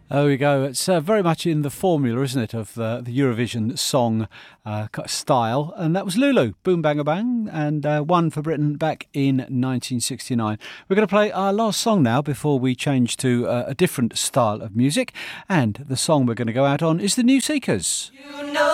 There we go. It's very much in the formula, isn't it, of the Eurovision song style. And that was Lulu, Boom Bang a Bang, and won for Britain back in 1969. We're going to play our last song now before we change to a different style of music. And the song we're going to go out on is The New Seekers.